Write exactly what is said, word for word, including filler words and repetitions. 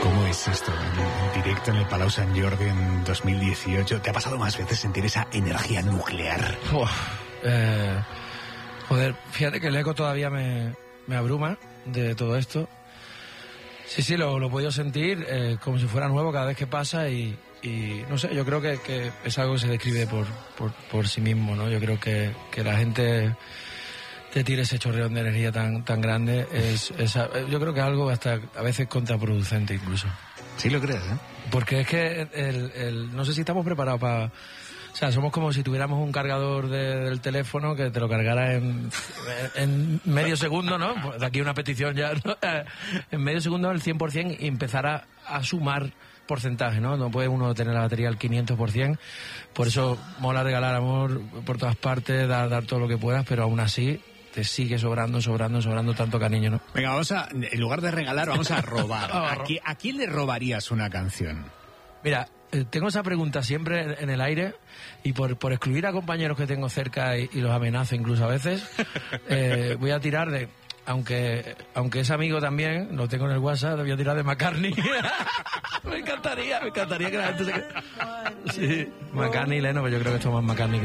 ¿Cómo es esto? En directo en el Palau Sant Jordi en dos mil dieciocho. ¿Te ha pasado más veces sentir esa energía nuclear? Uf, eh, joder, fíjate que el eco todavía me, me abruma de todo esto. Sí, sí, lo, lo he podido sentir eh, como si fuera nuevo cada vez que pasa y, y no sé, yo creo que, que es algo que se describe por, por, por sí mismo, ¿no? Yo creo que, que la gente te tire ese chorreón de energía tan, tan grande, es, es, yo creo que es algo hasta a veces contraproducente incluso. Sí lo crees, ¿eh? Porque es que el, el, no sé si estamos preparados para... O sea, somos como si tuviéramos un cargador de, del teléfono que te lo cargara en, en medio segundo, ¿no? Pues de aquí una petición ya, ¿no? En medio segundo el cien por ciento y empezar a, a sumar porcentaje, ¿no? No puede uno tener la batería al quinientos por ciento. Por eso mola regalar amor por todas partes, dar, dar todo lo que puedas, pero aún así te sigue sobrando, sobrando, sobrando tanto cariño, ¿no? Venga, vamos a, en lugar de regalar, vamos a robar. ¿A, qui- ¿A quién le robarías una canción? Mira, tengo esa pregunta siempre en el aire y por, por excluir a compañeros que tengo cerca y, y los amenazo incluso a veces, eh, voy a tirar de, aunque aunque es amigo también, lo tengo en el WhatsApp, voy a tirar de McCartney. Me encantaría, me encantaría que la gente se... Sí, McCartney y Lennon, pero yo creo que esto es más McCartney que